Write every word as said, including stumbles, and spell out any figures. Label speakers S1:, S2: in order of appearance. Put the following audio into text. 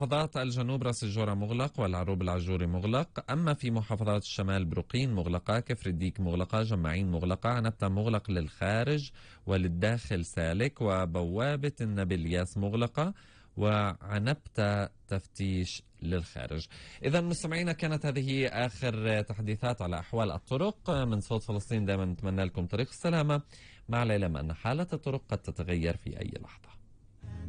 S1: محافظات الجنوب راس الجورة مغلق، والعروب العجوري مغلق. أما في محافظات الشمال بروقين مغلقة، كفر الديك مغلقة، جماعين مغلقة، عنبتة مغلق للخارج وللداخل سالك، وبوابة النبلياس مغلقة، وعنبتة تفتيش للخارج. إذا مستمعينا، كانت هذه آخر تحديثات على أحوال الطرق من صوت فلسطين. دائما نتمنى لكم طريق السلامة، مع العلم أن حالة الطرق قد تتغير في أي لحظة.